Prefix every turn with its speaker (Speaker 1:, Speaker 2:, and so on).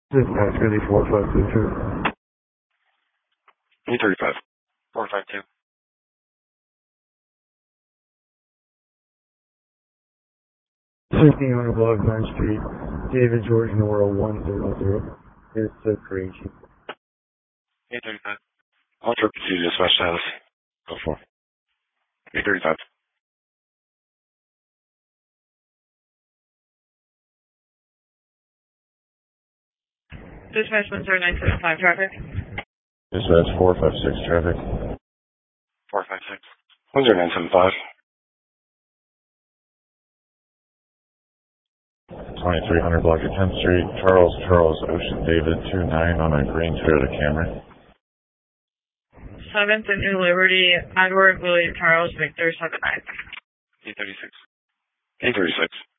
Speaker 1: Dispatch, Goody 4522.
Speaker 2: 335. 452.
Speaker 1: 1500 block 9th Street, David George Norrell 100. It's so crazy.
Speaker 2: 835. I'll trip to dispatch status. Go for 835.
Speaker 3: Dispatch 10975 traffic.
Speaker 4: Dispatch 456 traffic.
Speaker 2: 456. 10975.
Speaker 4: 2300 block of 10th Street, Charles Ocean David 29 on a green Toyota Camry.
Speaker 3: 7th and New Liberty, Edward William Charles Victor 79.
Speaker 2: 836. 836.